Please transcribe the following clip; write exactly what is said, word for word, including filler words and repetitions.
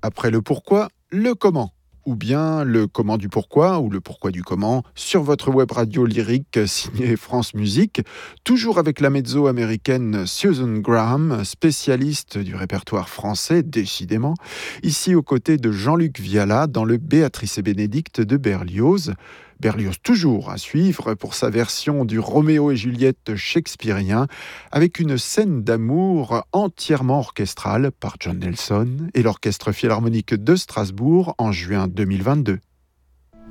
Après le pourquoi, le comment. Ou bien le comment du pourquoi ou le pourquoi du comment sur votre web radio lyrique signée France Musique, toujours avec la mezzo américaine Susan Graham, spécialiste du répertoire français, décidément, ici aux côtés de Jean-Luc Viala dans le Béatrice et Bénédicte de Berlioz. Berlioz toujours à suivre pour sa version du Roméo et Juliette shakespearien, avec une scène d'amour entièrement orchestrale par John Nelson et l'Orchestre Philharmonique de Strasbourg en juin deux mille vingt-deux.